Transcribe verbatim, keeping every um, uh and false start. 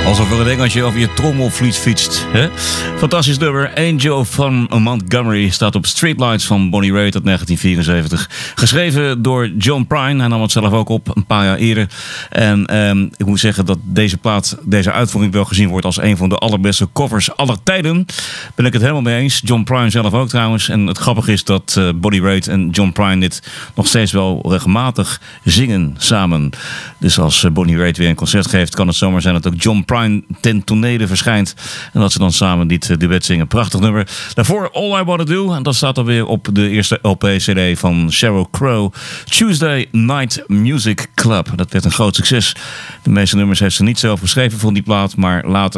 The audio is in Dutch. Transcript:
Alsof er een Engeltje over je trommelvliet fietst. Hè? Fantastisch nummer. Angel van Montgomery staat op Streetlights van Bonnie Raitt uit negentien vierenzeventig. Geschreven door John Prine. Hij nam het zelf ook op een paar jaar eerder. En eh, ik moet zeggen dat deze plaat, deze uitvoering wel gezien wordt als een van de allerbeste covers aller tijden. Ben ik het helemaal mee eens. John Prine zelf ook trouwens. En het grappige is dat uh, Bonnie Raitt en John Prine dit nog steeds wel regelmatig zingen samen. Dus als Bonnie Raitt weer een concert geeft, kan het zomaar zijn dat ook John Prine ten tonele verschijnt. En dat ze dan samen dit duet zingen. Prachtig nummer. Daarvoor All I Wanna Do. En dat staat alweer op de eerste L P-C D van Sheryl Crow. Tuesday Night Music Club. Dat werd een groot succes. De meeste nummers heeft ze niet zelf geschreven voor die plaat, maar later